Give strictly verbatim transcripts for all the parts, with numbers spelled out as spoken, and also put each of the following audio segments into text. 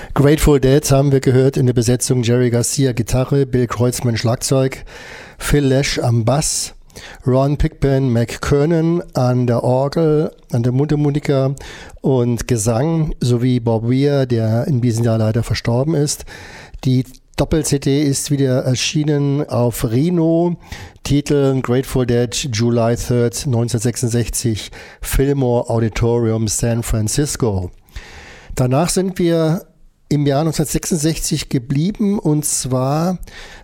Grateful Dead haben wir gehört in der Besetzung: Jerry Garcia Gitarre, Bill Kreutzmann Schlagzeug, Phil Lesh am Bass, Ron Pickpan McKernan an der Orgel, an der Mundharmonika und Gesang, sowie Bob Weir, der in diesem Jahr leider verstorben ist. Die Doppel-C D ist wieder erschienen auf Rhino, Titel Grateful Dead, July third, neunzehnhundertsechsundsechzig, Fillmore Auditorium, San Francisco. Danach sind wir im Jahr neunzehnhundertsechsundsechzig geblieben, und zwar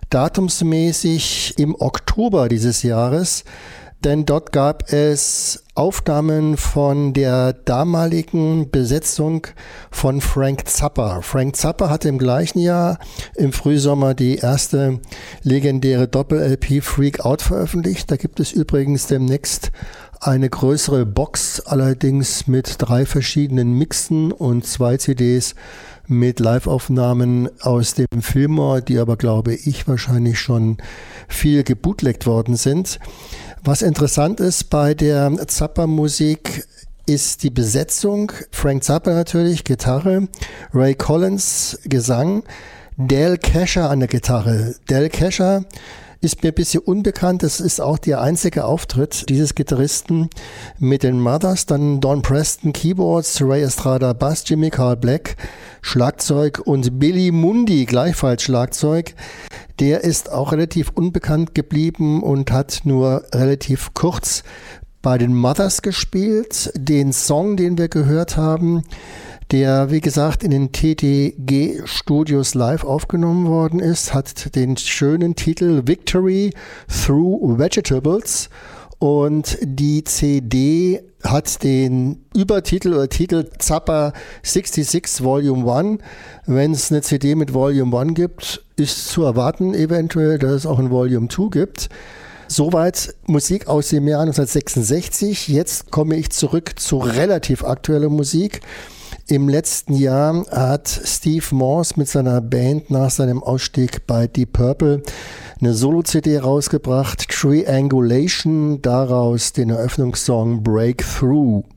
datumsmäßig im Oktober dieses Jahres, denn dort gab es Aufnahmen von der damaligen Besetzung von Frank Zappa. Frank Zappa hatte im gleichen Jahr im Frühsommer die erste legendäre Doppel-L P Freak Out veröffentlicht. Da gibt es übrigens demnächst eine größere Box, allerdings mit drei verschiedenen Mixen und zwei C Ds mit Live-Aufnahmen aus dem Fillmore, die aber, glaube ich, wahrscheinlich schon viel gebootleggt worden sind. Was interessant ist bei der Zappa-Musik, ist die Besetzung. Frank Zappa natürlich, Gitarre, Ray Collins, Gesang, Dale Kasher an der Gitarre. Dale Kasher ist mir ein bisschen unbekannt. Das ist auch der einzige Auftritt dieses Gitarristen mit den Mothers. Dann Don Preston Keyboards, Ray Estrada Bass, Jimmy Carl Black Schlagzeug und Billy Mundy gleichfalls Schlagzeug. Der ist auch relativ unbekannt geblieben und hat nur relativ kurz bei den Mothers gespielt. Den Song, den wir gehört haben, der, wie gesagt, in den T D G Studios live aufgenommen worden ist, hat den schönen Titel Victory Through Vegetables, und die C D hat den Übertitel oder Titel Zappa sechsundsechzig Volume eins. Wenn es eine C D mit Volume eins gibt, ist zu erwarten eventuell, dass es auch ein Volume zwei gibt. Soweit Musik aus dem Jahr neunzehnhundertsechsundsechzig. Jetzt komme ich zurück zu relativ aktueller Musik. Im letzten Jahr hat Steve Morse mit seiner Band nach seinem Ausstieg bei Deep Purple eine Solo-C D rausgebracht, Triangulation, daraus den Eröffnungssong Breakthrough.